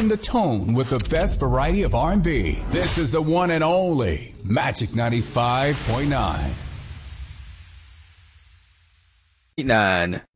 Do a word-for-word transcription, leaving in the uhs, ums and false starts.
setting the tone with the best variety of R and B. This is the one and only Magic ninety-five point nine. Nine.